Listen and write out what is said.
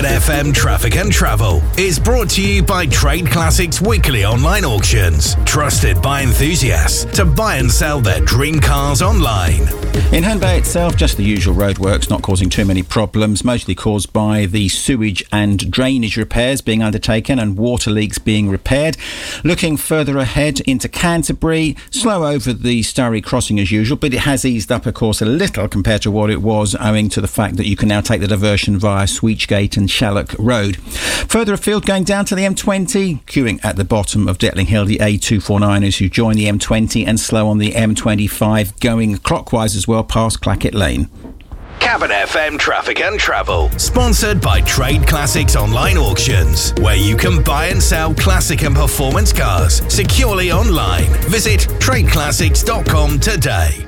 FM Traffic and Travel is brought to you by Trade Classics Weekly Online Auctions. Trusted by enthusiasts to buy and sell their dream cars online. In Herne Bay itself, just the usual roadworks, not causing too many problems, mostly caused by the sewage and drainage repairs being undertaken and water leaks being repaired. Looking further ahead into Canterbury, slow over the Starry Crossing as usual, but it has eased up, of course, a little compared to what it was, owing to the fact that you can now take the diversion via Sweechgate and Shallock Road. Further afield, going down to the M20, queuing at the bottom of Detling Hill, the A249 as you join the M20, and slow on the M25, going clockwise as well past Clackett Lane. Cabin FM Traffic and Travel, sponsored by Trade Classics Online Auctions, where you can buy and sell classic and performance cars securely online. Visit tradeclassics.com today.